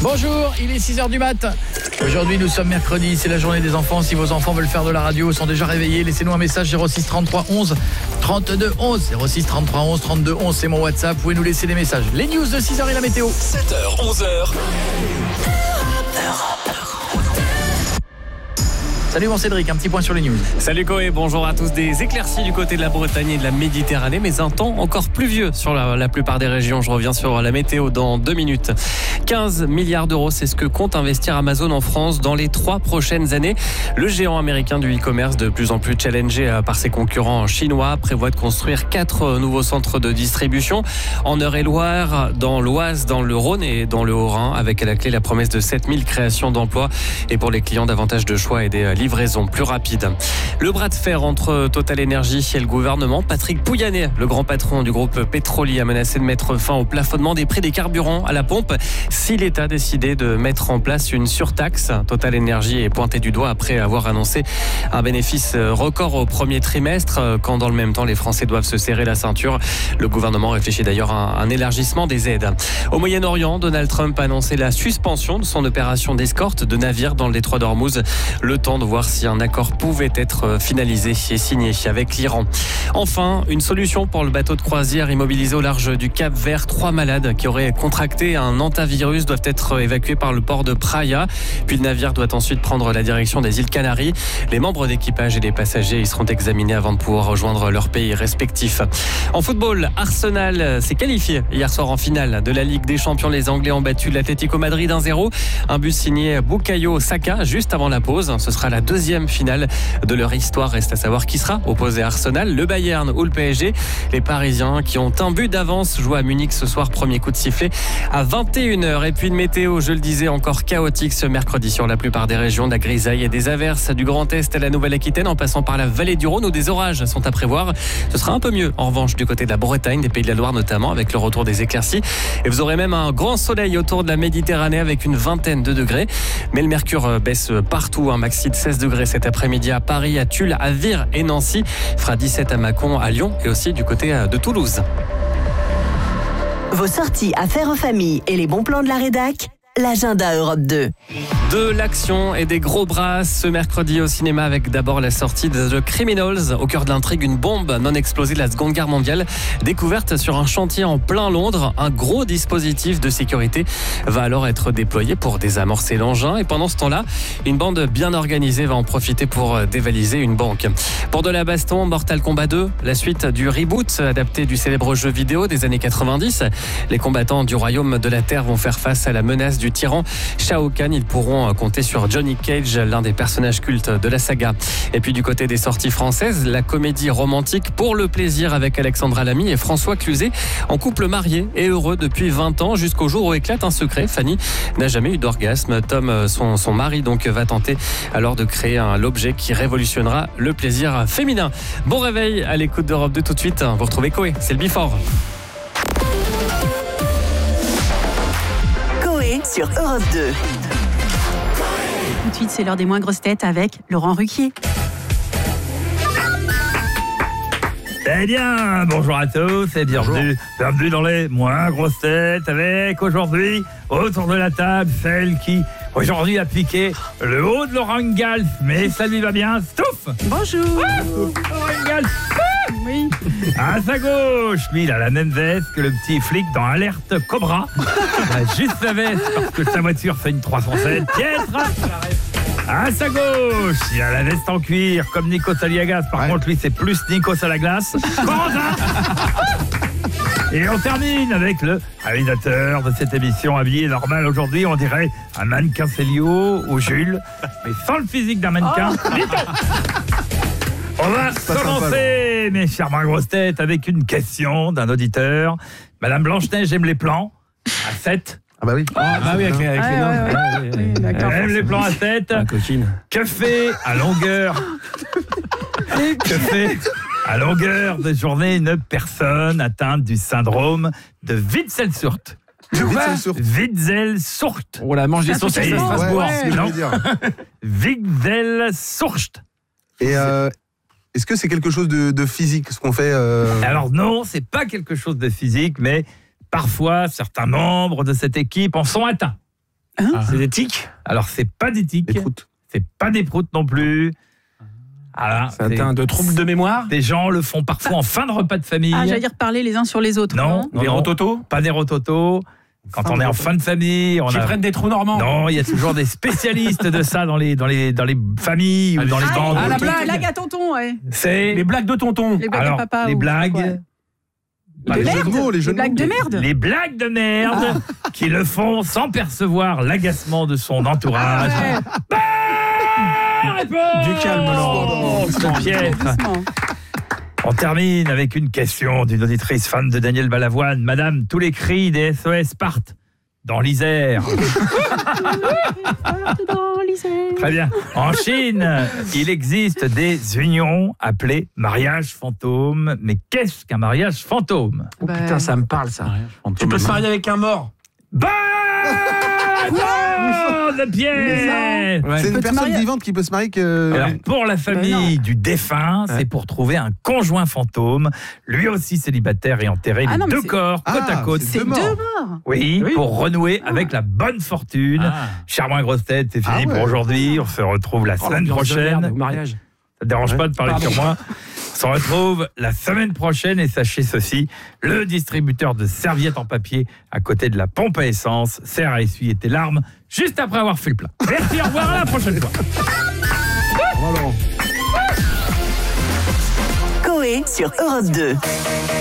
Bonjour, il est 6h du mat. Aujourd'hui nous sommes mercredi, c'est la journée des enfants. Si vos enfants veulent faire de la radio, sont déjà réveillés, laissez-nous un message 06 33 11 32 11. 06 33 11 32 11, c'est mon WhatsApp. Vous pouvez nous laisser des messages. Les news de 6h et la météo. 7h, 11h. Salut mon Cédric, un petit point sur les news. Salut Koé, bonjour à tous. Des éclaircies du côté de la Bretagne et de la Méditerranée, mais un temps encore pluvieux sur la plupart des régions. Je reviens sur la météo dans 2 minutes. 15 milliards d'euros, c'est ce que compte investir Amazon en France dans les 3 prochaines années. Le géant américain du e-commerce, de plus en plus challengé par ses concurrents chinois, prévoit de construire 4 nouveaux centres de distribution en Eure-et-Loire, dans l'Oise, dans le Rhône et dans le Haut-Rhin, avec à la clé la promesse de 7000 créations d'emplois et pour les clients davantage de choix et des livraison plus rapide. Le bras de fer entre Total Energy et le gouvernement. Patrick Pouyanné, le grand patron du groupe pétrolier, a menacé de mettre fin au plafonnement des prix des carburants à la pompe si l'État décidait de mettre en place une surtaxe. Total Energy est pointé du doigt après avoir annoncé un bénéfice record au premier trimestre, quand dans le même temps les Français doivent se serrer la ceinture. Le gouvernement réfléchit d'ailleurs à un élargissement des aides. Au Moyen-Orient, Donald Trump a annoncé la suspension de son opération d'escorte de navires dans le détroit d'Ormuz, le temps de voir si un accord pouvait être finalisé et signé avec l'Iran. Enfin, une solution pour le bateau de croisière immobilisé au large du Cap Vert. 3 malades qui auraient contracté un hantavirus doivent être évacués par le port de Praia. Puis le navire doit ensuite prendre la direction des îles Canaries. Les membres d'équipage et les passagers y seront examinés avant de pouvoir rejoindre leur pays respectif. En football, Arsenal s'est qualifié hier soir en finale de la Ligue des Champions. Les Anglais ont battu l'Atlético Madrid 1-0. Un but signé Bukayo Saka juste avant la pause. Ce sera la deuxième finale de leur histoire. Reste à savoir qui sera opposé à Arsenal, le Bayern ou le PSG. Les Parisiens qui ont un but d'avance jouent à Munich ce soir. Premier coup de sifflet à 21h. Et puis une météo, je le disais, encore chaotique ce mercredi sur la plupart des régions. De la grisaille et des averses du Grand Est à la Nouvelle-Aquitaine en passant par la vallée du Rhône où des orages sont à prévoir. Ce sera un peu mieux en revanche du côté de la Bretagne, des Pays de la Loire notamment, avec le retour des éclaircies. Et vous aurez même un grand soleil autour de la Méditerranée avec une vingtaine de degrés. Mais le mercure baisse partout, un maxi de 16 degrés cet après-midi à Paris, à Tulle, à Vire et Nancy. Il fera 17 à Mâcon, à Lyon et aussi du côté de Toulouse. Vos sorties à faire en famille et les bons plans de la rédac, l'agenda Europe 2. De l'action et des gros bras ce mercredi au cinéma avec d'abord la sortie de The Criminals. Au cœur de l'intrigue, une bombe non explosée de la Seconde Guerre mondiale découverte sur un chantier en plein Londres. Un gros dispositif de sécurité va alors être déployé pour désamorcer l'engin. Et pendant ce temps-là, une bande bien organisée va en profiter pour dévaliser une banque. Pour de la baston, Mortal Kombat 2, la suite du reboot adapté du célèbre jeu vidéo des années 90. Les combattants du Royaume de la Terre vont faire face à la menace du tyran Shao Kahn. Ils pourront compter sur Johnny Cage, l'un des personnages cultes de la saga. Et puis du côté des sorties françaises, la comédie romantique Pour le plaisir avec Alexandra Lamy et François Cluzet, en couple marié et heureux depuis 20 ans, jusqu'au jour où éclate un secret. Fanny n'a jamais eu d'orgasme. Tom, son mari, donc, va tenter alors de créer l'objet qui révolutionnera le plaisir féminin. Bon réveil à l'écoute d'Europe 2 tout de suite. Vous retrouvez Koé, c'est le Before. Koé sur Europe 2. Tout de suite, c'est l'heure des moins grosses têtes avec Laurent Ruquier. Eh bien, bonjour à tous et bienvenue dans les moins grosses têtes avec aujourd'hui, autour de la table, celle qui aujourd'hui a piqué le haut de Laurent Galf, mais ça lui va bien, Stouff. Bonjour. Laurent Galf. Oui. À sa gauche, lui, il a la même veste que le petit flic dans Alerte Cobra. Il a juste la veste parce que sa voiture fait une 307. Piètre. À sa gauche, il a la veste en cuir comme Nikos Aliagas. Par contre, lui, c'est plus Nikos à la glace. Corentin. Et on termine avec le réalisateur de cette émission habillé normal aujourd'hui. On dirait un mannequin Célio ou Jules, mais sans le physique d'un mannequin. On va commencer, mes chers moins grosses têtes, avec une question d'un auditeur. Madame Blanche-Neige aime les plans à 7. Ah bah oui. Avec les noms. D'accord. Aime les plans à 7. La coquine. Que fait à longueur de journée une personne atteinte du syndrome de Witzel-Surt? Witzel-Surt. Oh la mange des saucisses à Strasbourg. Ouais, non. dire. Witzel-Surt. Et est-ce que c'est quelque chose de physique, ce qu'on fait Alors non, c'est pas quelque chose de physique, mais parfois certains membres de cette équipe en sont atteints. C'est des tiques. Alors, c'est pas des tiques. Des proutes. C'est pas des proutes non plus. Alors, C'est atteint de troubles de mémoire. des gens le font parfois en fin de repas de famille. Ah, j'allais dire parler les uns sur les autres. Non, Des non, rototos. pas des rototos. Quand on est en fin de famille, on Qui a... prennent des trous normands. Non, il y a toujours des spécialistes de ça dans les familles ou dans les bandes. la la blague. blague à tonton, ouais. C'est Les blagues de tonton. Les blagues alors, à papa. les ou- blagues. ouais. Bah, Les De jeux de merde. mots, les jeux Les de blagues mots. de merde. Les blagues de merde qui le font sans percevoir l'agacement de son entourage. Ouais. Bonne réponse Du calme, Laurent. de Pietre. Doucement. On termine avec une question d'une auditrice fan de Daniel Balavoine. Madame, tous les cris des SOS partent dans l'Isère. Très bien. En Chine, il existe des unions appelées mariage fantôme. Mais qu'est-ce qu'un mariage fantôme? Oh, putain, ça me parle, ça. Tu peux te marier avec un mort. Bonne de Pierre. C'est une Peux te personne marier- vivante qui peut se marier que. Alors, pour la famille du défunt, c'est pour trouver un conjoint fantôme, lui aussi célibataire et enterrer Ah les non, mais deux c'est- corps côte à côte. C'est Deux deux morts. morts. Oui, Oui. pour renouer avec la bonne fortune. Charmant et grosse tête, c'est fini Ah ouais. pour aujourd'hui. On se retrouve la semaine prochaine. Au mariage. Ça te dérange pas de parler Pardon. sur moi? On se retrouve la semaine prochaine et sachez ceci, le distributeur de serviettes en papier à côté de la pompe à essence sert à essuyer tes larmes juste après avoir fait le plein. Merci, au revoir, à la prochaine fois. Coé sur Europe 2.